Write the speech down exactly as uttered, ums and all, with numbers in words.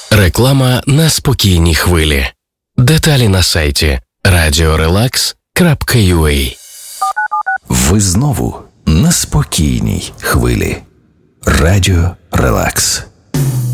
Реклама на спокійній хвилі. Деталі на сайті радіорелакс крапка ю а. Ви знову на спокійній хвилі. Радіо Релакс.